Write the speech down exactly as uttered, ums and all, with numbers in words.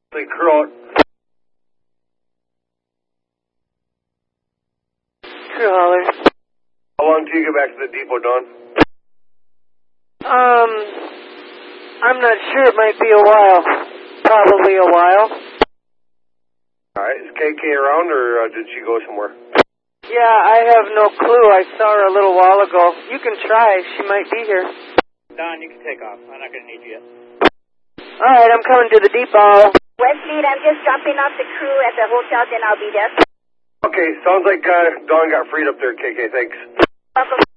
The crew out. Crew hauler. How long till you get back to the depot, Don? Um, I'm not sure. It might be a while. Probably a while. Alright, is K K around, or uh, did she go somewhere? Yeah, I have no clue. I saw her a little while ago. You can try. She might be here. Don, you can take off. I'm not going to need you yet. Alright, I'm coming to the depot. Westmead, I'm just dropping off the crew at the hotel, then I'll be there. Okay, sounds like uh, Don got freed up there, K K, thanks. Welcome.